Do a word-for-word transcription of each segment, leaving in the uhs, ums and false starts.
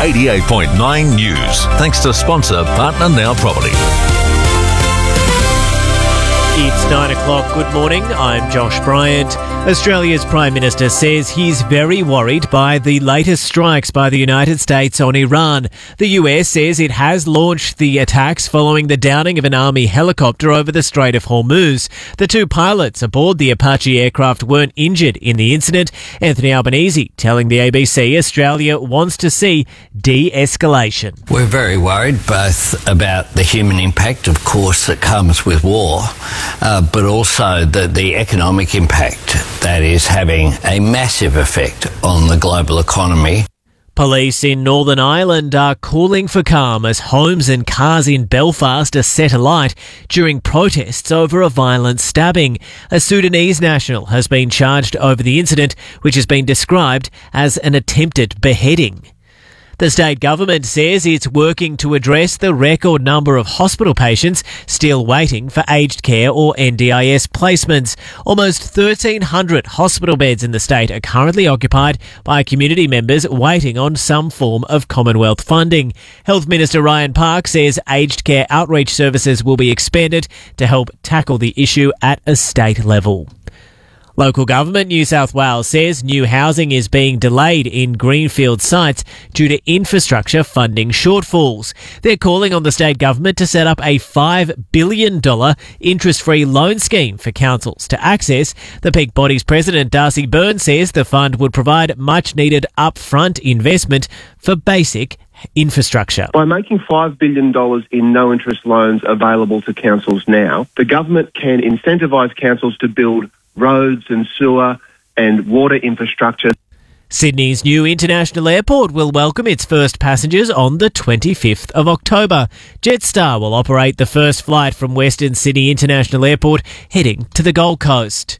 eighty-eight point nine News. Thanks to sponsor Partner Now Property. It's nine o'clock. Good morning. I'm Josh Bryant. Australia's Prime Minister says he's very worried by the latest strikes by the United States on Iran. The U S says it has launched the attacks following the downing of an army helicopter over the Strait of Hormuz. The two pilots aboard the Apache aircraft weren't injured in the incident. Anthony Albanese telling the A B C Australia wants to see de-escalation. We're very worried both about the human impact, of course, that comes with war, uh, but also the, the economic impact that is having a massive effect on the global economy. Police in Northern Ireland are calling for calm as homes and cars in Belfast are set alight during protests over a violent stabbing. A Sudanese national has been charged over the incident, which has been described as an attempted beheading. The state government says it's working to address the record number of hospital patients still waiting for aged care or N D I S placements. Almost thirteen hundred hospital beds in the state are currently occupied by community members waiting on some form of Commonwealth funding. Health Minister Ryan Park says aged care outreach services will be expanded to help tackle the issue at a state level. Local government New South Wales says new housing is being delayed in greenfield sites due to infrastructure funding shortfalls. They're calling on the state government to set up a five billion dollars interest-free loan scheme for councils to access. The Peak Body's president Darcy Byrne says the fund would provide much-needed upfront investment for basic infrastructure. By making five billion dollars in no-interest loans available to councils now, the government can incentivise councils to build roads and sewer and water infrastructure. Sydney's new international airport will welcome its first passengers on the twenty-fifth of October. Jetstar will operate the first flight from Western Sydney International Airport heading to the Gold Coast.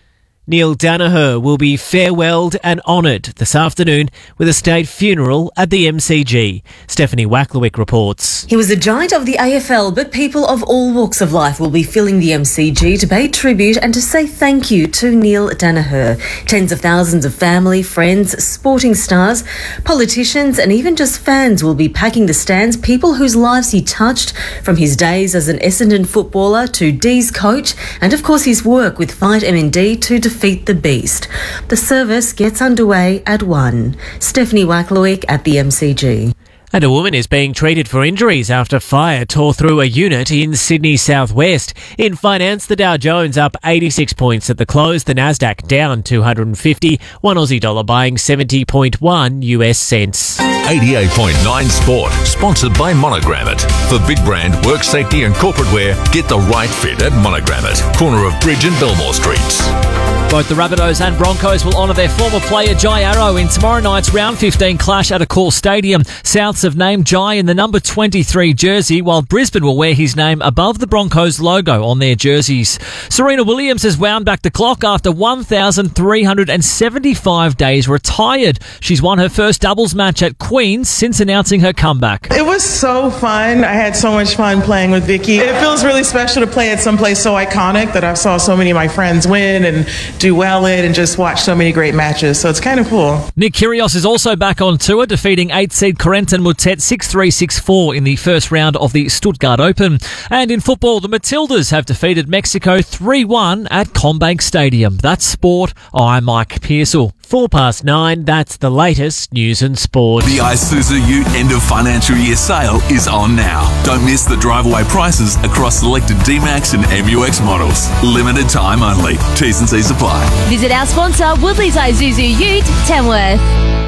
Neil Danaher will be farewelled and honoured this afternoon with a state funeral at the M C G. Stephanie Wacklewick reports. He was a giant of the A F L, but people of all walks of life will be filling the M C G to pay tribute and to say thank you to Neil Danaher. Tens of thousands of family, friends, sporting stars, politicians and even just fans will be packing the stands, people whose lives he touched, from his days as an Essendon footballer to D's coach and of course his work with Fight M N D to defeat the beast. The service gets underway at one. Stephanie Wacklewick at the M C G. And a woman is being treated for injuries after fire tore through a unit in Sydney southwest. In finance, the Dow Jones up eighty-six points at the close, the Nasdaq down two hundred fifty, one Aussie dollar buying seventy point one U S cents. eighty-eight point nine Sport, sponsored by Monogram It. For big brand, work safety and corporate wear, get the right fit at Monogram It, corner of Bridge and Belmore Streets. Both the Rabbitohs and Broncos will honour their former player Jai Arrow in tomorrow night's round fifteen clash at Accor Stadium. Souths have named Jai in the number twenty-three jersey, while Brisbane will wear his name above the Broncos logo on their jerseys. Serena Williams has wound back the clock after one thousand three hundred seventy-five days retired. She's won her first doubles match at Queen's since announcing her comeback. It was so fun. I had so much fun playing with Vicky. It feels really special to play at some place so iconic that I saw so many of my friends win and do well in and just watch so many great matches. So it's kind of cool. Nick Kyrgios is also back on tour, defeating eighth seed Corentin Moutet six three, six four in the first round of the Stuttgart Open. And in football, the Matildas have defeated Mexico three one at CommBank Stadium. That's sport. I'm Mike Pearsall. Four past nine, that's the latest news and sport. The Isuzu Ute end of financial year sale is on now. Don't miss the drive-away prices across selected D-Max and M U X models. Limited time only. T's and C's apply. Visit our sponsor, Woodley's Isuzu Ute, Tamworth.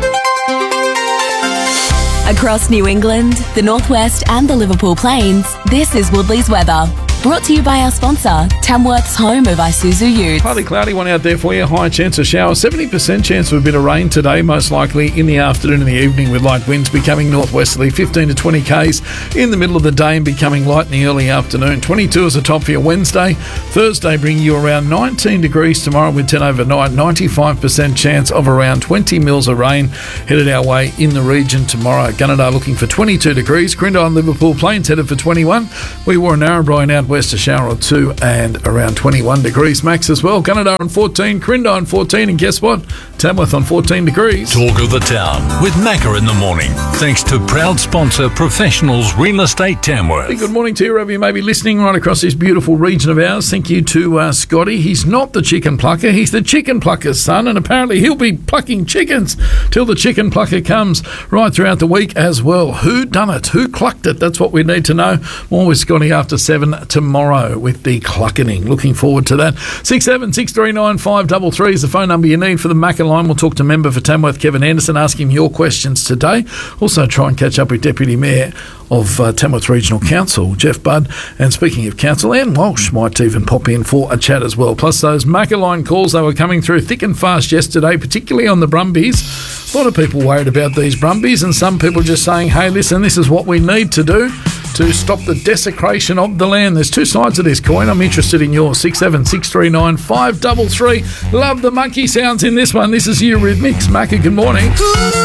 Across New England, the Northwest and the Liverpool Plains, this is Woodley's weather. Brought to you by our sponsor, Tamworth's home of Isuzu Utes. Partly cloudy one out there for you. High chance of showers. seventy percent chance of a bit of rain today, most likely in the afternoon and the evening, with light winds becoming northwesterly, fifteen to twenty kays in the middle of the day and becoming light in the early afternoon. twenty-two is the top for your Wednesday. Thursday bringing you around nineteen degrees tomorrow with ten overnight. ninety-five percent chance of around twenty mils of rain headed our way in the region tomorrow. Gunnedah looking for twenty-two degrees. Grindon, Liverpool Plains headed for twenty-one. We wore a Narrabri out southwest, a shower or two, and around twenty-one degrees max as well. Gunnedah on fourteen, Corinda on fourteen, and guess what? Tamworth on fourteen degrees. Talk of the town with Macca in the morning. Thanks to proud sponsor Professionals Real Estate Tamworth. Hey, good morning to you, wherever you may be listening right across this beautiful region of ours. Thank you to uh, Scotty. He's not the chicken plucker, he's the chicken plucker's son, and apparently he'll be plucking chickens till the chicken plucker comes right throughout the week as well. Who done it? Who clucked it? That's what we need to know. More with Scotty after seven tomorrow with the cluckening. Looking forward to that. six seven six three nine five three three is the phone number you need for the Macca line. We'll talk to member for Tamworth, Kevin Anderson, ask him your questions today. Also try and catch up with Deputy Mayor of uh, Tamworth Regional Council, Jeff Budd. And speaking of council, Anne Walsh might even pop in for a chat as well. Plus those Macca line calls, they were coming through thick and fast yesterday, particularly on the Brumbies. A lot of people worried about these Brumbies, and some people just saying, hey, listen, this is what we need to do to stop the desecration of the land. There's two sides of this coin. I'm interested in yours. six seven six three nine five three three. Love the monkey sounds in this one. This is Eurythmics. Macca, good morning.